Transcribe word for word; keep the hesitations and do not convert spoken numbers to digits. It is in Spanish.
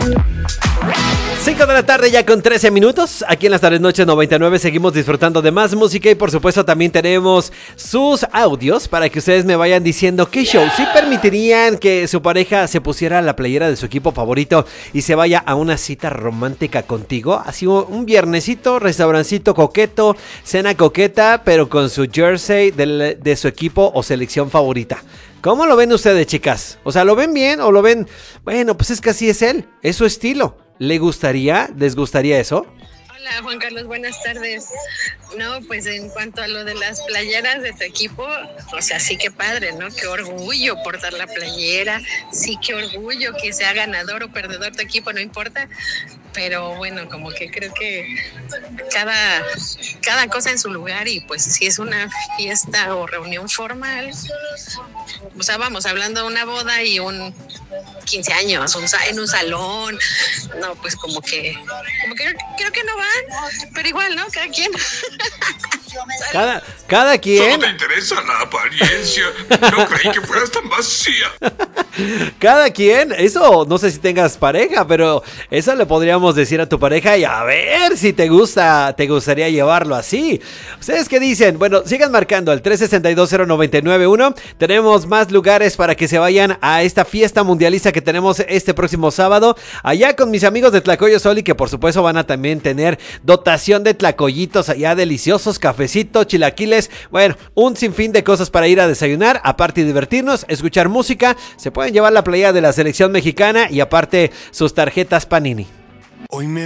cinco de la tarde ya con trece minutos. Aquí en las tardes noches noventa y nueve seguimos disfrutando de más música y por supuesto también tenemos sus audios para que ustedes me vayan diciendo qué show. ¿Sí permitirían que su pareja se pusiera la playera de su equipo favorito y se vaya a una cita romántica contigo? Así un viernesito, restaurancito coqueto, cena coqueta, pero con su jersey de, de su equipo o selección favorita. ¿Cómo lo ven ustedes, chicas? O sea, ¿lo ven bien o lo ven? Bueno, pues es que así es él, es su estilo. ¿Le gustaría? ¿Les gustaría eso? Hola Juan Carlos, buenas tardes. No, pues en cuanto a lo de las playeras de tu equipo, o sea, sí que padre, ¿no? Qué orgullo portar la playera, sí que orgullo que sea ganador o perdedor tu equipo, no importa. Pero bueno, como que creo que cada, cada cosa en su lugar y pues si es una fiesta o reunión formal, o sea, vamos, hablando de una boda y un quince años, un, en un salón, no, pues como que, como que creo que no van, pero igual, ¿no? Cada quien. Cada, cada quien. Solo te interesa la apariencia. No creí que fueras tan vacía. Cada quien, eso no sé si tengas pareja, pero eso le podríamos decir a tu pareja y a ver si te gusta, te gustaría llevarlo así. ¿Ustedes qué dicen? Bueno, sigan marcando al tres seis dos cero nueve nueve uno. Tenemos más lugares para que se vayan a esta fiesta mundialista que tenemos este próximo sábado. Allá con mis amigos de Tlacoyo Soli, que por supuesto van a también tener dotación de tlacoyitos allá deliciosos, cafecito, chilaquiles. Bueno, un sinfín de cosas para ir a desayunar, aparte de divertirnos, escuchar música. Se pueden llevar la playa de la selección mexicana y aparte sus tarjetas Panini. Hoy me